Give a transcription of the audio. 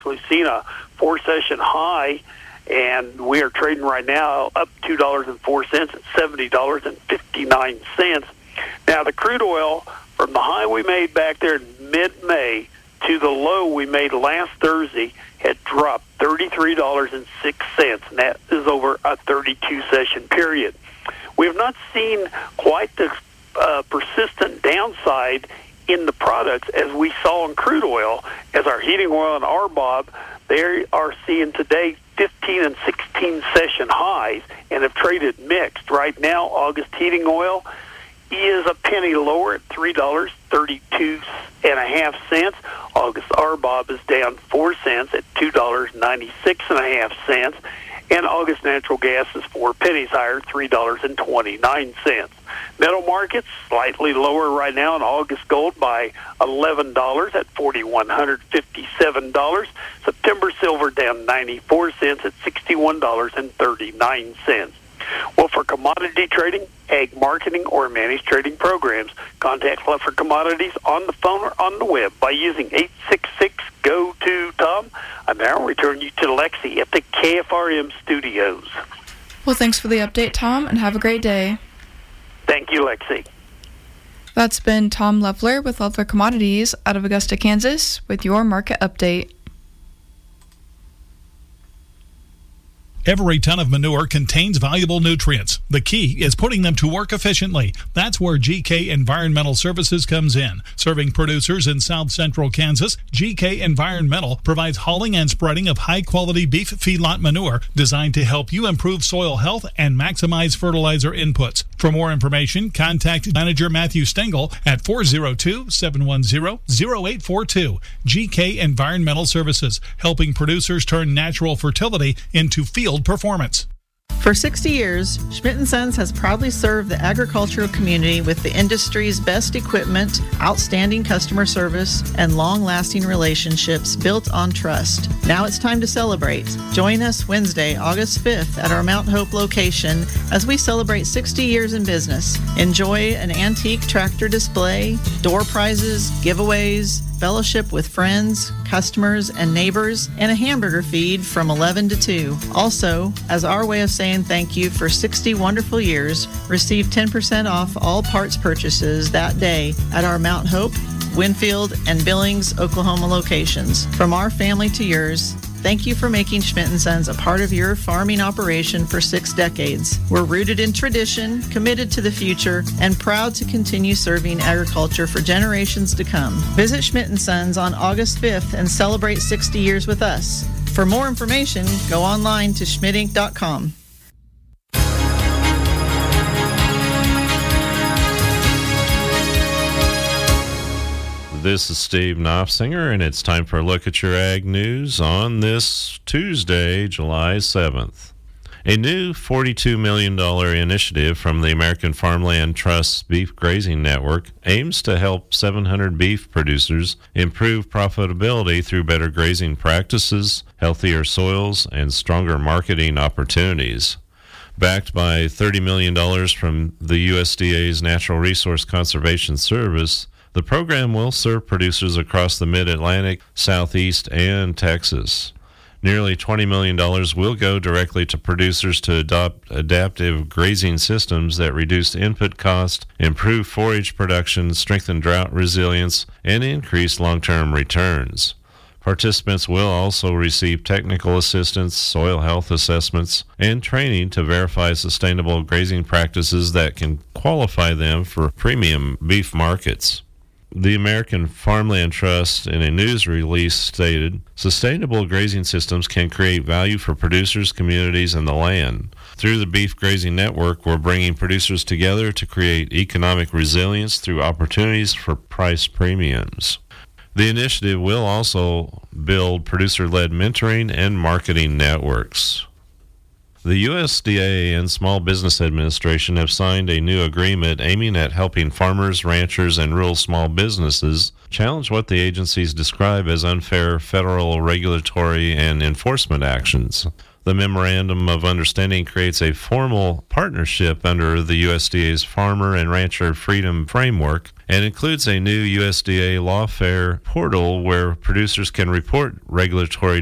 We've seen a 4-session high, and we are trading right now up $2.04 at $70.59. Now, the crude oil, from the high we made back there in mid-May to the low we made last Thursday, had dropped $33.06, and that is over a 32-session period. We have not seen quite the persistent downside in the products as we saw in crude oil, as our heating oil and RBOB, they are seeing today 15 and 16 session highs and have traded mixed. Right now, August heating oil is a penny lower at $3.32.5. August RBOB is down 4 cents at $2.96.5. And August natural gas is 4 pennies higher, $3.29. Metal markets slightly lower right now in August gold by $11 at $4,157. September silver down 94 cents at $61.39. Well, for commodity trading, ag marketing, or managed trading programs, contact Leffler Commodities on the phone or on the web by using 866-GO-TO-TOM. I now return you to Lexi at the KFRM studios. Well, thanks for the update, Tom, and have a great day. Thank you, Lexi. That's been Tom Leffler with Leffler Commodities out of Augusta, Kansas, with your market update. Every ton of manure contains valuable nutrients. The key is putting them to work efficiently. That's where GK Environmental Services comes in. Serving producers in south central Kansas, GK Environmental provides hauling and spreading of high-quality beef feedlot manure designed to help you improve soil health and maximize fertilizer inputs. For more information, contact Manager Matthew Stengel at 402-710-0842. GK Environmental Services, helping producers turn natural fertility into field performance. For 60 years, Schmidt & Sons has proudly served the agricultural community with the industry's best equipment, outstanding customer service, and long-lasting relationships built on trust. Now it's time to celebrate. Join us Wednesday, August 5th at our Mount Hope location as we celebrate 60 years in business. Enjoy an antique tractor display, door prizes, giveaways, fellowship with friends, customers, and neighbors, and a hamburger feed from 11 to 2. Also, as our way of saying thank you for 60 wonderful years, receive 10% off all parts purchases that day at our Mount Hope, Winfield, and Billings, Oklahoma locations. From our family to yours, thank you for making Schmidt & Sons a part of your farming operation for 6 decades. We're rooted in tradition, committed to the future, and proud to continue serving agriculture for generations to come. Visit Schmidt & Sons on August 5th and celebrate 60 years with us. For more information, go online to schmidtinc.com. This is Steve Knopfsinger, and it's time for a look at your ag news on this Tuesday, July 7th. A new $42 million initiative from the American Farmland Trust's Beef Grazing Network aims to help 700 beef producers improve profitability through better grazing practices, healthier soils, and stronger marketing opportunities. Backed by $30 million from the USDA's Natural Resource Conservation Service, the program will serve producers across the Mid-Atlantic, Southeast, and Texas. Nearly $20 million will go directly to producers to adopt adaptive grazing systems that reduce input cost, improve forage production, strengthen drought resilience, and increase long-term returns. Participants will also receive technical assistance, soil health assessments, and training to verify sustainable grazing practices that can qualify them for premium beef markets. The American Farmland Trust, in a news release, stated, "Sustainable grazing systems can create value for producers, communities, and the land. Through the Beef Grazing Network, we're bringing producers together to create economic resilience through opportunities for price premiums." The initiative will also build producer-led mentoring and marketing networks. The USDA and Small Business Administration have signed a new agreement aiming at helping farmers, ranchers, and rural small businesses challenge what the agencies describe as unfair federal regulatory and enforcement actions. The Memorandum of Understanding creates a formal partnership under the USDA's Farmer and Rancher Freedom Framework and includes a new USDA lawfare portal where producers can report regulatory